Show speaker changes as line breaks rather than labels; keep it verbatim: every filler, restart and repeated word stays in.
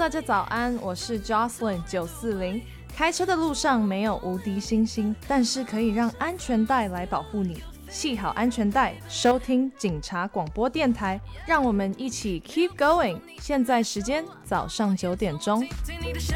大家早安，我是 Jocelyn 九四零。开车的路上没有无敌星星，但是可以让安全带来保护你。系好安全带，收听警察广播电台，让我们一起 keep going。现在时间早上九点钟。